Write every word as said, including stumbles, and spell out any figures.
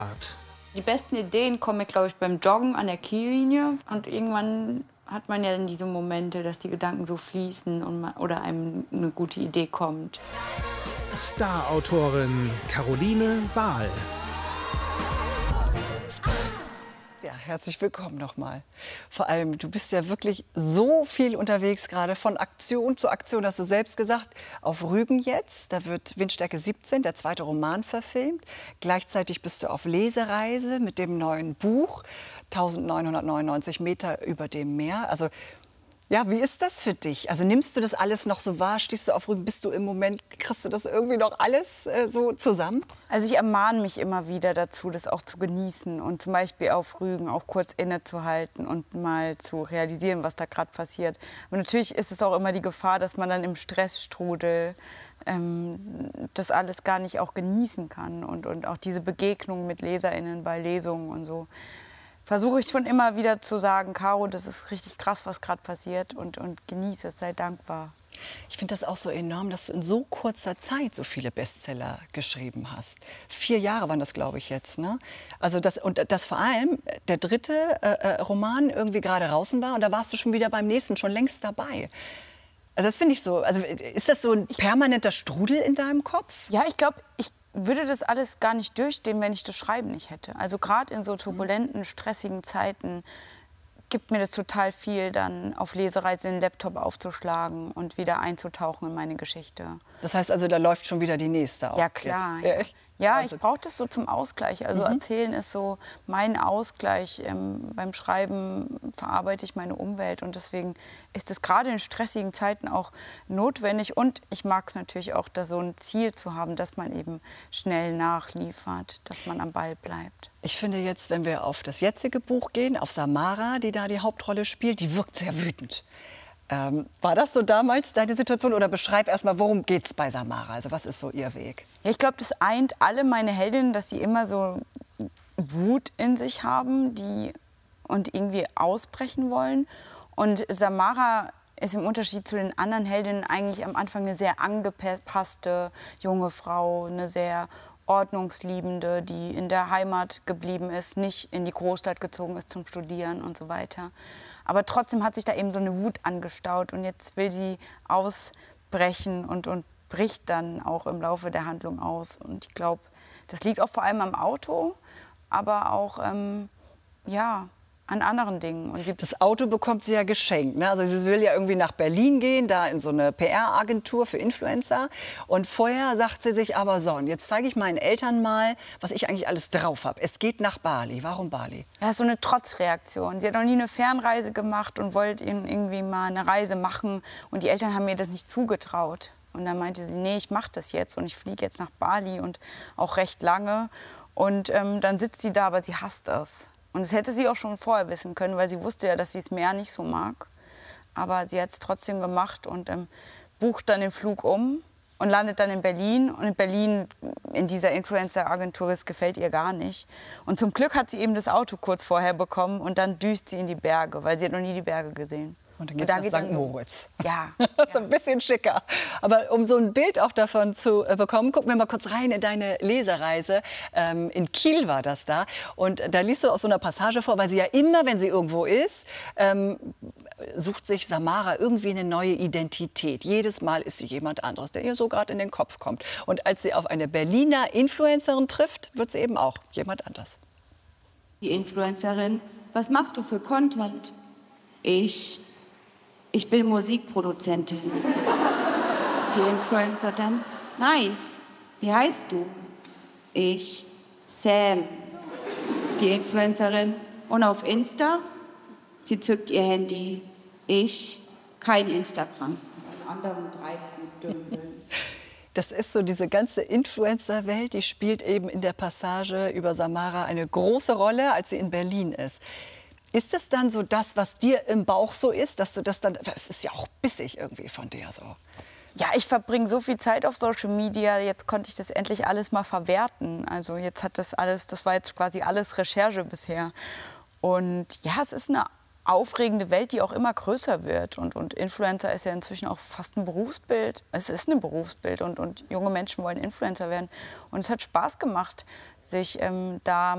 Art. Die besten Ideen kommen mir, glaube ich, beim Joggen an der Kiellinie. Und irgendwann hat man ja dann diese Momente, dass die Gedanken so fließen und man, oder einem eine gute Idee kommt. Star-Autorin Caroline Wahl. Ja, herzlich willkommen nochmal. Vor allem, du bist ja wirklich so viel unterwegs gerade, von Aktion zu Aktion, hast du selbst gesagt. Auf Rügen jetzt, da wird Windstärke siebzehn, der zweite Roman, verfilmt. Gleichzeitig bist du auf Lesereise mit dem neuen Buch, neunzehnhundertneunundneunzig Meter über dem Meer. Also, ja, wie ist das für dich? Also nimmst du das alles noch so wahr? Stehst du auf Rügen? Bist du im Moment, kriegst du das irgendwie noch alles äh, so zusammen? Also ich ermahne mich immer wieder dazu, das auch zu genießen und zum Beispiel auf Rügen auch kurz innezuhalten und mal zu realisieren, was da gerade passiert. Aber natürlich ist es auch immer die Gefahr, dass man dann im Stressstrudel ähm, das alles gar nicht auch genießen kann und, und auch diese Begegnung mit LeserInnen bei Lesungen und so. Versuche ich schon immer wieder zu sagen, Caro, das ist richtig krass, was gerade passiert und, und genieße es, sei dankbar. Ich finde das auch so enorm, dass du in so kurzer Zeit so viele Bestseller geschrieben hast. Vier Jahre waren das, glaube ich, jetzt. Ne? Also das, und dass vor allem der dritte äh, Roman irgendwie gerade draußen war und da warst du schon wieder beim nächsten, schon längst dabei. Also das finde ich so. Also ist das so ein permanenter Strudel in deinem Kopf? Ja, ich glaube, ich würde das alles gar nicht durchstehen, wenn ich das Schreiben nicht hätte. Also gerade in so turbulenten, stressigen Zeiten gibt mir das total viel, dann auf Lesereise den Laptop aufzuschlagen und wieder einzutauchen in meine Geschichte. Das heißt also, da läuft schon wieder die nächste auf. Ja, klar. Jetzt. Ja, ja also. ich brauche das so zum Ausgleich. Also mhm. Erzählen ist so mein Ausgleich. Ähm, beim Schreiben verarbeite ich meine Umwelt und deswegen ist es gerade in stressigen Zeiten auch notwendig. Und ich mag es natürlich auch, da so ein Ziel zu haben, dass man eben schnell nachliefert, dass man am Ball bleibt. Ich finde jetzt, wenn wir auf das jetzige Buch gehen, auf Samara, die da die Hauptrolle spielt, die wirkt sehr wütend. Ähm, war das so damals deine Situation? Oder beschreib erst mal, worum geht es bei Samara? Also was ist so ihr Weg? Ja, ich glaube, das eint alle meine Heldinnen, dass sie immer so Wut in sich haben die, und irgendwie ausbrechen wollen. Und Samara ist im Unterschied zu den anderen Heldinnen eigentlich am Anfang eine sehr angepasste junge Frau, eine sehr ordnungsliebende, die in der Heimat geblieben ist, nicht in die Großstadt gezogen ist zum Studieren und so weiter. Aber trotzdem hat sich da eben so eine Wut angestaut und jetzt will sie ausbrechen und, und bricht dann auch im Laufe der Handlung aus. Und ich glaube, das liegt auch vor allem am Auto, aber auch ähm, ja, an anderen Dingen. Und sie das Auto bekommt sie ja geschenkt. Ne? Also sie will ja irgendwie nach Berlin gehen, da in so eine P R-Agentur für Influencer. Und vorher sagt sie sich aber so, und jetzt zeige ich meinen Eltern mal, was ich eigentlich alles drauf habe. Es geht nach Bali. Warum Bali? Ja, so eine Trotzreaktion. Sie hat noch nie eine Fernreise gemacht und wollte irgendwie mal eine Reise machen. Und die Eltern haben mir das nicht zugetraut. Und dann meinte sie, nee, ich mache das jetzt und ich fliege jetzt nach Bali und auch recht lange. Und ähm, dann sitzt sie da, aber sie hasst es. Und das hätte sie auch schon vorher wissen können, weil sie wusste ja, dass sie das Meer nicht so mag. Aber sie hat es trotzdem gemacht und ähm, bucht dann den Flug um und landet dann in Berlin. Und in Berlin, in dieser Influencer-Agentur, das gefällt ihr gar nicht. Und zum Glück hat sie eben das Auto kurz vorher bekommen und dann düst sie in die Berge, weil sie hat noch nie die Berge gesehen. Und dann geht es nach Sankt Moritz. Ja. Das ist ein bisschen schicker. Aber um so ein Bild auch davon zu äh, bekommen, gucken wir mal kurz rein in deine Lesereise. Ähm, in Kiel war das da. Und da liest du aus so einer Passage vor, weil sie ja immer, wenn sie irgendwo ist, ähm, sucht sich Samara irgendwie eine neue Identität. Jedes Mal ist sie jemand anderes, der ihr so gerade in den Kopf kommt. Und als sie auf eine Berliner Influencerin trifft, wird sie eben auch jemand anders. Die Influencerin, was machst du für Content? Ich... Ich bin Musikproduzentin. Die Influencer dann, nice, wie heißt du? Ich, Sam. Die Influencerin, und auf Insta? Sie zückt ihr Handy. Ich, kein Instagram. Anderen Treibgut. Das ist so diese ganze Influencer-Welt, die spielt eben in der Passage über Samara eine große Rolle, als sie in Berlin ist. Ist das dann so das, was dir im Bauch so ist, dass du das dann, es ist ja auch bissig irgendwie von dir so. Ja, ich verbringe so viel Zeit auf Social Media, jetzt konnte ich das endlich alles mal verwerten. Also jetzt hat das alles, das war jetzt quasi alles Recherche bisher. Und ja, es ist eine aufregende Welt, die auch immer größer wird. Und, und Influencer ist ja inzwischen auch fast ein Berufsbild. Es ist ein Berufsbild und, und junge Menschen wollen Influencer werden. Und es hat Spaß gemacht, sich ähm, da